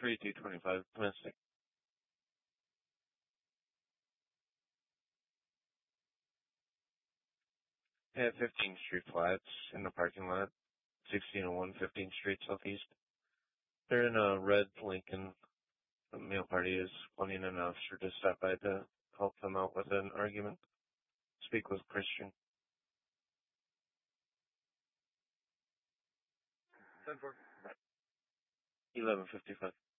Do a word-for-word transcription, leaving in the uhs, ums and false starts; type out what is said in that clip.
three two twenty-five, domestic. At fifteenth Street Flats in the parking lot, sixteen oh one fifteenth Street Southeast. They're in a red Lincoln. The male party is wanting an officer to stop by to help them out with an argument. Speak with Christian. ten four. eleven fifty-five.